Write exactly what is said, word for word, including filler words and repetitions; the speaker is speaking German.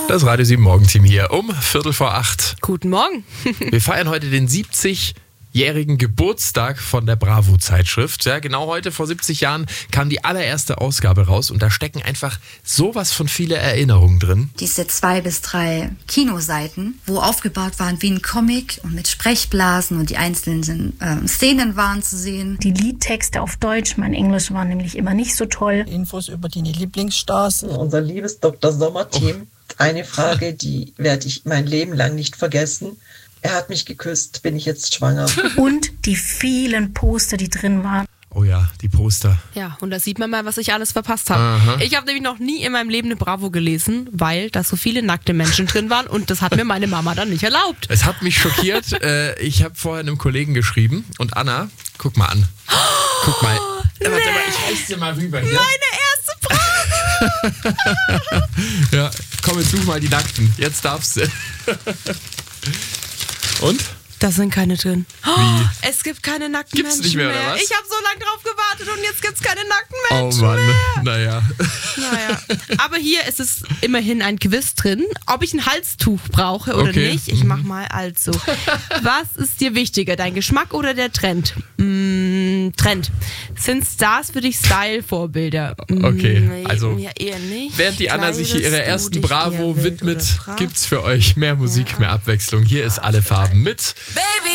Das Radio sieben Morgenteam hier um Viertel vor acht. Guten Morgen. Wir feiern heute den siebzigjährigen Geburtstag von der Bravo-Zeitschrift. Ja, genau heute vor siebzig Jahren kam die allererste Ausgabe raus und da stecken einfach sowas von viele Erinnerungen drin. Diese zwei bis drei Kinoseiten, wo aufgebaut waren wie ein Comic und mit Sprechblasen und die einzelnen äh, Szenen waren zu sehen. Die Liedtexte auf Deutsch, mein Englisch war nämlich immer nicht so toll. Infos über die Lieblingsstars. Unser liebes Doktor Sommer-Team. Oh. Eine Frage, die werde ich mein Leben lang nicht vergessen. Er hat mich geküsst, bin ich jetzt schwanger? Und die vielen Poster, die drin waren. Oh ja, die Poster. Ja, und da sieht man mal, was ich alles verpasst habe. Aha. Ich habe nämlich noch nie in meinem Leben eine Bravo gelesen, weil da so viele nackte Menschen drin waren und das hat mir meine Mama dann nicht erlaubt. Es hat mich schockiert. äh, ich habe vorher einem Kollegen geschrieben und Anna, guck mal an. Guck mal. Oh, nee. Warte mal, ich reiß dir mal rüber hier. Meine erste Bravo! Ja, komm, jetzt such mal die Nackten. Jetzt darfst du. Und? Da sind keine drin. Wie? Es gibt keine nackten Gibt's Menschen nicht mehr, mehr. oder was? Ich habe so lange drauf gewartet und jetzt gibt's keine nackten Oh Menschen Mann, mehr. naja. Naja. Aber hier ist es immerhin ein Quiz drin, ob ich ein Halstuch brauche oder Okay. nicht. Ich mach mal also. Was ist dir wichtiger, dein Geschmack oder der Trend? Mm, Trend. Sind Stars für dich Style-Vorbilder? Mm, Okay, also ja, eher nicht. während die Anna sich hier ihrer Kleidest du ersten dich Bravo eher wild widmet, oder frei? gibt's für euch mehr Musik, mehr Abwechslung. Hier ist alle Farben mit Baby,